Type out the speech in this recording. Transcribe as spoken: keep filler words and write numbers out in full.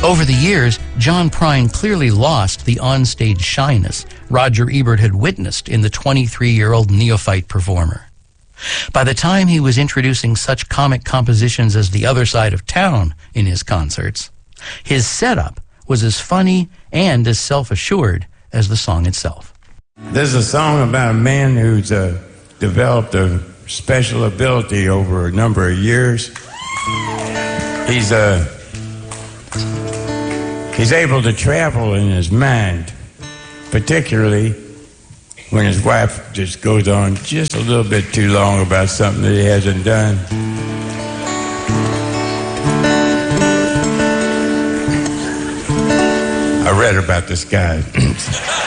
Over the years, John Prine clearly lost the onstage shyness Roger Ebert had witnessed in the twenty-three-year-old neophyte performer. By the time he was introducing such comic compositions as The Other Side of Town in his concerts, his setup was as funny and as self-assured as the song itself. There's a song about a man who's uh, developed a special ability over a number of years. He's uh, he's able to travel in his mind, particularly when his wife just goes on just a little bit too long about something that he hasn't done. I read about this guy.